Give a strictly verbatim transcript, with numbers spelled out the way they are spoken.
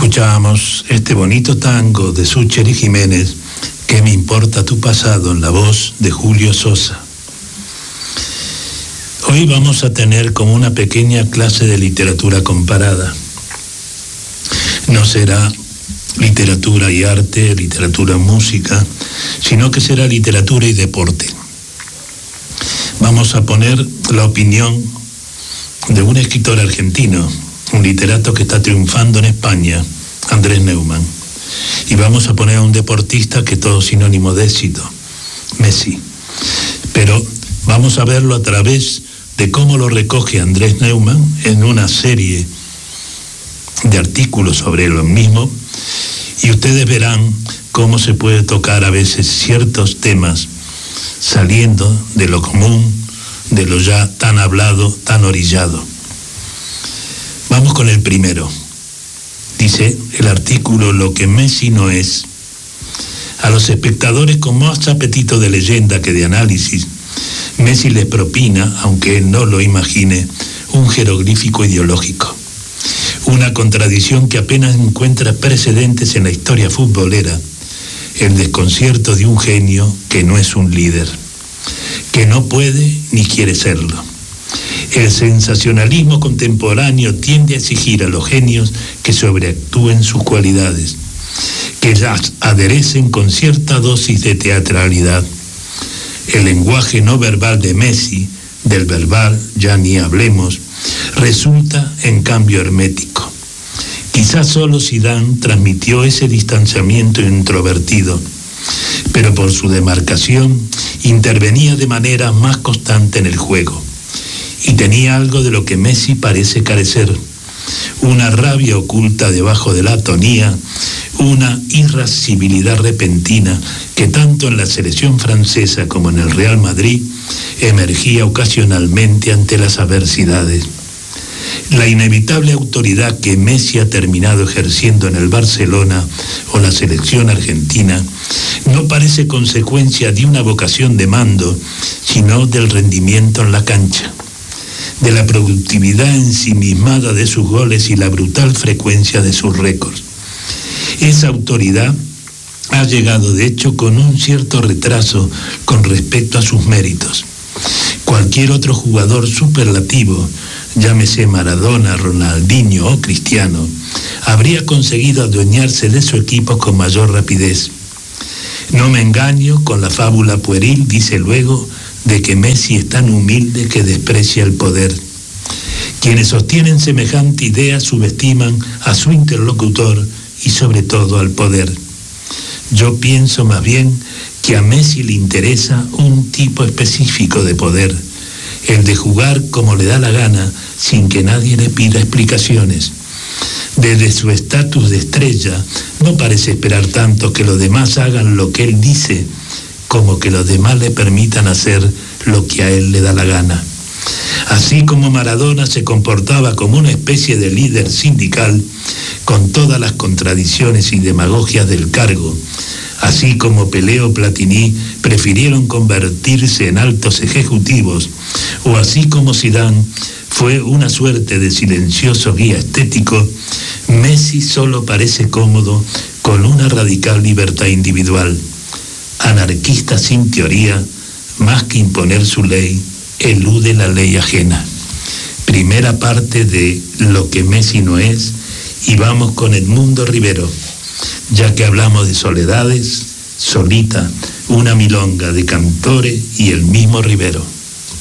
Escuchábamos este bonito tango de Súcher y Jiménez, ¿Qué me importa tu pasado?, en la voz de Julio Sosa. Hoy vamos a tener como una pequeña clase de literatura comparada. No será literatura y arte, literatura y música, sino que será literatura y deporte. Vamos a poner la opinión de un escritor argentino, un literato que está triunfando en España, Andrés Neumann. Y vamos a poner a un deportista que todo sinónimo de éxito, Messi. Pero vamos a verlo a través de cómo lo recoge Andrés Neumann en una serie de artículos sobre lo mismo, y ustedes verán cómo se puede tocar a veces ciertos temas saliendo de lo común, de lo ya tan hablado, tan orillado. Vamos con el primero. Dice el artículo: lo que Messi no es. A los espectadores con más apetito de leyenda que de análisis, Messi les propina, aunque él no lo imagine, un jeroglífico ideológico. Una contradicción que apenas encuentra precedentes en la historia futbolera: el desconcierto de un genio que no es un líder, que no puede ni quiere serlo. El sensacionalismo contemporáneo tiende a exigir a los genios que sobreactúen sus cualidades, que las aderecen con cierta dosis de teatralidad. El lenguaje no verbal de Messi, del verbal ya ni hablemos, resulta en cambio hermético. Quizás solo Zidane transmitió ese distanciamiento introvertido, pero por su demarcación intervenía de manera más constante en el juego. Y tenía algo de lo que Messi parece carecer: una rabia oculta debajo de la atonía, una irascibilidad repentina que tanto en la selección francesa como en el Real Madrid emergía ocasionalmente ante las adversidades. La inevitable autoridad que Messi ha terminado ejerciendo en el Barcelona o la selección argentina no parece consecuencia de una vocación de mando, sino del rendimiento en la cancha, de la productividad ensimismada de sus goles y la brutal frecuencia de sus récords. Esa autoridad ha llegado de hecho con un cierto retraso con respecto a sus méritos. Cualquier otro jugador superlativo, llámese Maradona, Ronaldinho o Cristiano, habría conseguido adueñarse de su equipo con mayor rapidez. No me engaño con la fábula pueril, dice luego, de que Messi es tan humilde que desprecia el poder. Quienes sostienen semejante idea subestiman a su interlocutor y sobre todo al poder. Yo pienso más bien que a Messi le interesa un tipo específico de poder, el de jugar como le da la gana sin que nadie le pida explicaciones. Desde su estatus de estrella no parece esperar tanto que los demás hagan lo que él dice, como que los demás le permitan hacer lo que a él le da la gana. Así como Maradona se comportaba como una especie de líder sindical, con todas las contradicciones y demagogias del cargo, así como Pelé o Platini prefirieron convertirse en altos ejecutivos, o así como Zidane fue una suerte de silencioso guía estético, Messi solo parece cómodo con una radical libertad individual. Anarquista sin teoría, más que imponer su ley, elude la ley ajena. Primera parte de Lo que Messi no es, y vamos con Edmundo Rivero, ya que hablamos de soledades, Solita, una milonga de Cantore y el mismo Rivero.